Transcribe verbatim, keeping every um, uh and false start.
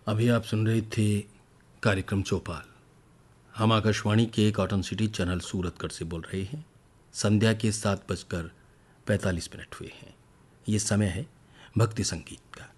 अभी आप सुन रहे थे कार्यक्रम चौपाल। हम आकाशवाणी के कॉटन सिटी चैनल सूरतगढ़ से बोल रहे हैं। संध्या के सात बजकर पैंतालीस मिनट हुए हैं। ये समय है भक्ति संगीत का।